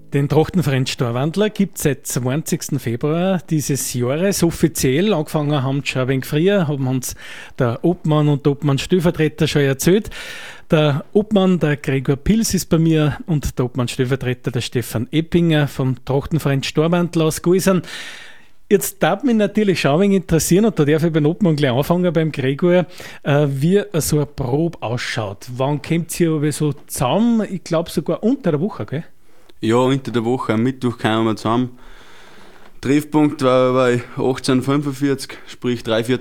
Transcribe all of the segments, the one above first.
Den Trachtenverein Starwandler gibt es seit 20. Februar dieses Jahres offiziell. Angefangen haben schon ein wenig früher, haben uns der Obmann und der Obmann-Stellvertreter schon erzählt. Der Obmann, der Gregor Pils, ist bei mir und der Obmann-Stellvertreter, der Stefan Eppinger vom Trachtenverein Starwandler aus Gulsern. Jetzt darf mich natürlich schon ein wenig interessieren, und da darf ich beim Obmann gleich anfangen, beim Gregor, wie so eine Probe ausschaut. Wann kommt ihr aber so zusammen? Ich glaube sogar unter der Woche, gell? Ja, unter der Woche, am Mittwoch kommen wir zusammen. Treffpunkt war bei 18:45, sprich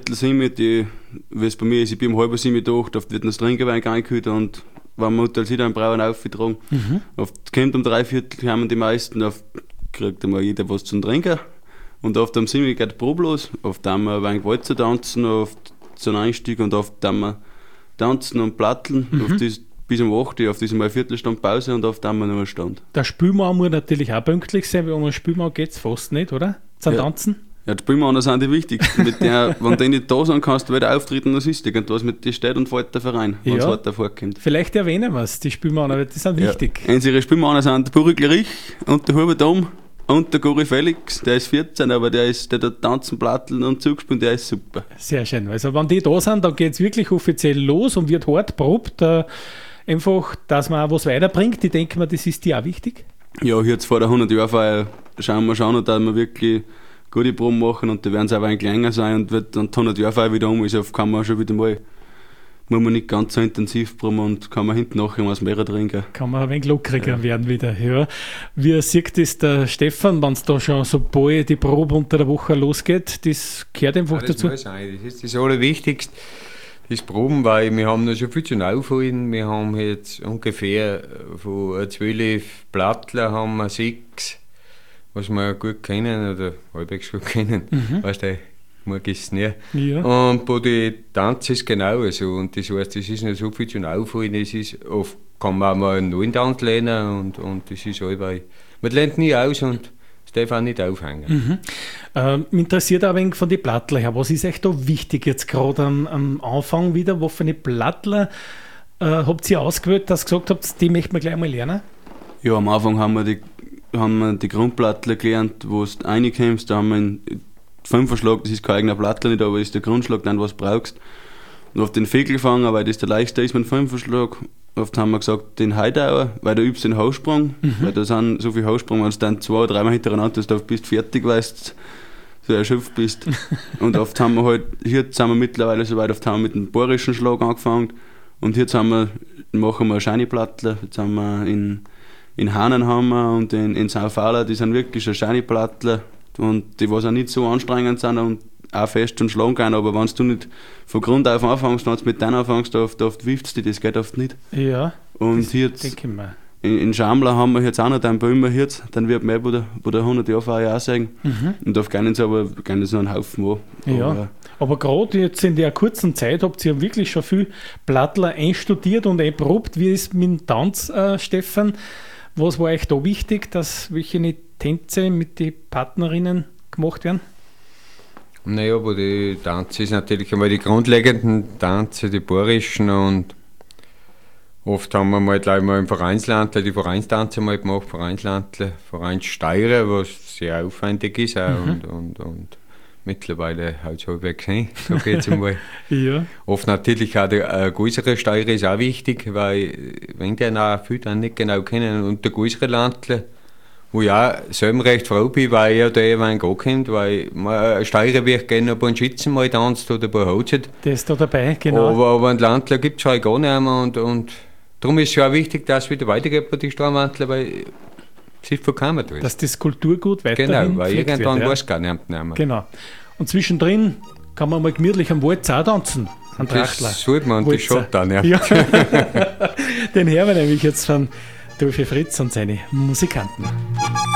6:45, wie es bei mir ist, ich bin um 6:30 da, oft wird das Trinkerwein eingekühlt und wenn wir Hotel sind, dann brauchen wir aufgetragen. Oft kommt um 3:15, kommen die meisten, oft kriegt einmal jeder was zum Trinken und oft am 7 geht die Probe los, oft haben wir ein wenig Walzer tanzen, oft so ein Einstieg und oft haben wir tanzen und platteln, oft ist bis um 8 Uhr, auf diesem mal Viertelstunde Pause und oft haben wir noch einen Stand. Der Spielmann muss natürlich auch pünktlich sein, weil ohne Spielmann geht es fast nicht, oder? Zum Tanzen? Ja, die Spielmänner sind die wichtigsten. Mit der, wenn die nicht da sind, kannst du wieder auftreten, das ist irgendwas mit dir steht und fällt der Verein, wenn es hart vorkommt. Vielleicht erwähnen wir es, die Spielmänner, weil die sind wichtig. Unsere Spielmänner sind der Burigl Rich und der Hubert Dom und der Gori Felix, der ist 14, aber der tut tanzen, platteln und zugespielt, der ist super. Sehr schön. Also wenn die da sind, dann geht es wirklich offiziell los und wird hart probt. Einfach, dass man auch was weiterbringt. Ich denke mir, das ist dir auch wichtig. Ja, jetzt vor der 100-Jahr-Feier schauen wir schon, dass wir wirklich gute Proben machen und die werden es auch ein wenig länger sein und wird dann die 100-Jahr-Feier wieder um ist, oft kann man schon wieder mal, muss man nicht ganz so intensiv proben und kann man hinten nachher was mehr trinken. Kann man ein wenig lockeriger werden wieder. Ja. Wie sieht das der Stefan, wenn es da schon so bald die Probe unter der Woche losgeht? Das gehört einfach dazu. Das ist das Allerwichtigste. Das Proben, weil wir haben noch schon viel zu aufholen. Wir haben jetzt ungefähr von 12 Plattler haben wir 6, was wir gut kennen oder halbwegs gut kennen. Weißt du, mag ich es nicht. Ja. Und bei den Tanz ist genau so. Und das heißt, es ist nicht so viel zu aufholen. Es ist, oft kann man auch mal einen neuen Tanz lernen und das ist allweil. Man lernt nie aus und darf auch nicht aufhängen. Mich interessiert auch ein wenig von den Plattler her. Was ist euch da wichtig jetzt gerade am Anfang wieder? Was für eine Plattler habt ihr ausgewählt, dass ihr gesagt habt, die möchten wir gleich mal lernen? Ja, am Anfang haben wir die Grundplattler gelernt, wo du reinkommst. Da haben wir einen Fünferschlag, das ist kein eigener Plattler nicht, aber das ist der Grundschlag, dann was du brauchst. Und auf den Fegelfanger, weil das der leichteste ist mit dem Fünferschlag. Oft haben wir gesagt, den Heidauer, weil da übst du den Haussprung, weil da sind so viele Haussprung, wenn du dann 2 oder 3 Mal hintereinander bist du fertig, weil du so erschöpft bist. Und oft haben wir halt, hier sind wir mittlerweile so weit, oft haben wir mit dem bohrischen Schlag angefangen und jetzt machen wir Scheini-Plattler, jetzt haben wir in Hahnen haben wir und in Sao Fala, die sind wirklich schon Scheini-Plattler und die was auch nicht so anstrengend sind und auch fest und schlagen kann, aber wenn du nicht von Grund auf anfängst, wenn du mit deinem anfängst, oft wirft es dich, das geht oft nicht. Ja, und hier denke ich mir. In Schamler haben wir jetzt auch noch den Böhmer jetzt, dann wird mehr bei der 100-Jahr-Feier auch sagen. Und auf keinen Fall aber gerne so einen Haufen an. Ja, aber gerade jetzt in der kurzen Zeit habt ihr wirklich schon viel Plattler einstudiert und einprobt. Wie ist mit dem Tanz, Stefan? Was war euch da wichtig, dass welche Tänze mit den Partnerinnen gemacht werden? Naja, aber die Tanze ist natürlich einmal die grundlegenden Tanze, die bohrischen und oft haben wir mal gleich mal im Vereinslandler die Vereinstanze mal gemacht, Vereinssteirer, was sehr aufwendig ist auch und mittlerweile halt es halbwegs hin, so geht's einmal. Ja. Oft natürlich auch der größere Steirer ist auch wichtig, weil wenn der auch viele dann nicht genau kennen und der größere Landler, wo ich auch selber recht froh bin, weil er da ein wenig ankommt, weil man Steirer wird gerne bei einem Schützen mal tanzt oder bei Hochzeit. Der ist da dabei, genau. Aber einen Landler gibt es halt gar nicht mehr und darum ist es ja auch wichtig, dass es wieder weitergeht bei den Starwandler, weil es ist verkammert. Dass das Kulturgut weiterhin genau, weil irgendwann wird, weiß gar nicht mehr. Genau. Und zwischendrin kann man mal gemütlich am Wald auch tanzen. An Trachtler. Das sollte man und das schaut dann, ja. Den hören wir nämlich jetzt von Dolphy Fritz und seine Musikanten.